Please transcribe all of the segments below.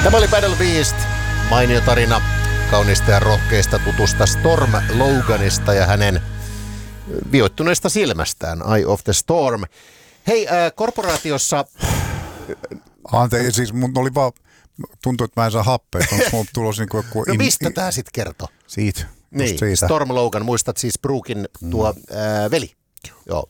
Tämä oli Battle Beast, mainio tarina kaunista ja rohkeista tutusta Storm Loganista ja hänen vioittuneesta silmästään, Eye of the Storm. Hei, korporaatiossa... Anteeksi, siis mun oli vaan, tuntuu, että mä en saa happea. Onko tulos niin kuin joku... No mistä tää sit kertoo? Siitä. Niin, siitä. Storm Logan, muistat siis Brookin tuo veli. Joo.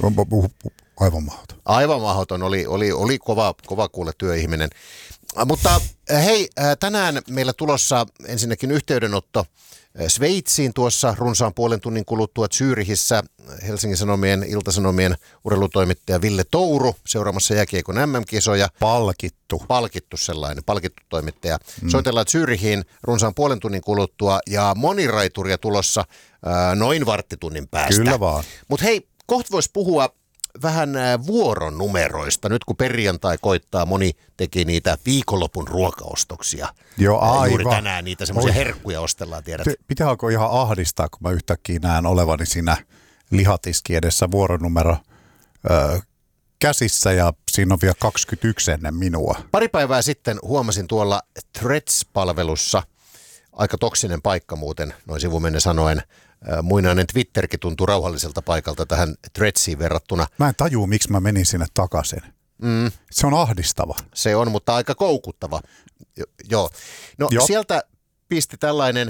Aivan mahdoton. Aivan mahdoton, oli kova kuule työihminen. Mutta hei, tänään meillä tulossa ensinnäkin yhteydenotto Sveitsiin tuossa runsaan puolen tunnin kuluttua Zürichissä. Helsingin Sanomien, Ilta-Sanomien urheilutoimittaja Ville Touru seuraamassa jääkiekon MM-kisoja. Palkittu toimittaja. Soitellaan Zürichiin runsaan puolen tunnin kuluttua ja moniraituria tulossa noin varttitunnin päästä. Kyllä vaan. Mutta hei, kohta voisi puhua vähän vuoronumeroista. Nyt kun perjantai koittaa, moni teki niitä viikonlopun ruokaostoksia. Joo, aivan. Juuri tänään niitä semmoisia herkkuja ostellaan, tiedät. Pitää alkoi ihan ahdistaa, kun mä yhtäkkiä näen olevani siinä lihatiski edessä vuoronumero käsissä ja siinä on vielä 21 ennen minua. Pari päivää sitten huomasin tuolla Threads-palvelussa, aika toksinen paikka muuten, noin sivumennen sanoen, muinainen Twitterkin tuntuu rauhalliselta paikalta tähän Threadsiin verrattuna. Mä en tajua, miksi mä menin sinne takaisin. Se on ahdistava. Se on, mutta aika koukuttava. Joo. No sieltä pisti tällainen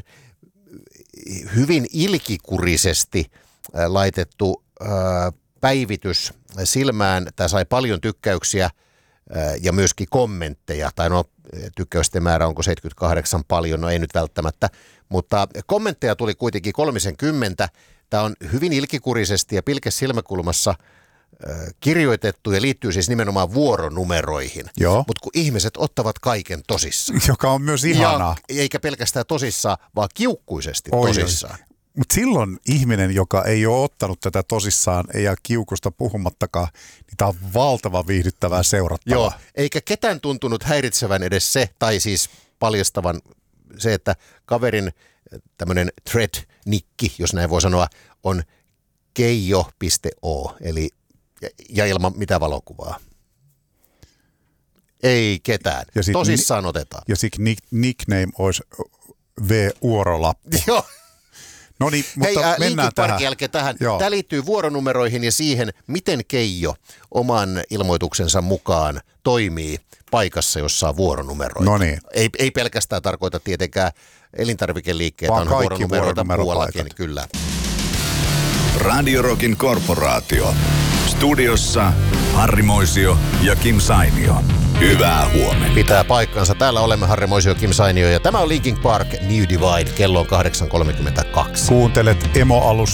hyvin ilkikurisesti laitettu päivitys silmään. Tämä sai paljon tykkäyksiä ja myöskin kommentteja. Tai no, tykkäysten määrä onko 78 paljon, no ei nyt välttämättä. Mutta kommentteja tuli kuitenkin 30. Tämä on hyvin ilkikurisesti ja pilkes silmäkulmassa kirjoitettu ja liittyy siis nimenomaan vuoronumeroihin. Mutta kun ihmiset ottavat kaiken tosissaan. Joka on myös ihanaa. Eikä pelkästään tosissaan, vaan kiukkuisesti tosissaan. Mutta silloin ihminen, joka ei ole ottanut tätä tosissaan, ei jää kiukusta puhumattakaan, niin tämä on valtavan viihdyttävää seurattavaa. Joo, eikä ketään tuntunut häiritsevän edes se, tai siis paljastavan se, että kaverin tämmöinen thread-nikki, jos näin voi sanoa, on keijo.o, eli ja ilman mitä valokuvaa. Ei ketään. Tosissaan otetaan. Ja sitten nickname olisi V-uorolappu. Joo. No niin, mutta mennään tähän. Jälkeen tähän. Tämä liittyy vuoronumeroihin ja siihen, miten Keijo oman ilmoituksensa mukaan toimii paikassa, jossa on vuoronumeroita. No niin. Ei pelkästään tarkoita tietenkään elintarvikeliikkeitä, vaan on vuoronumeroita muuallakin, kyllä. Radio Rockin korporaatio. Studiossa Harri Moisio ja Kim Sainio. Hyvää huomenta. Pitää paikkansa. Täällä olemme Harri Moisio, Kim Sainio ja tämä on Linkin Park New Divide. Kello on 8.32. Kuuntelet Emo-alus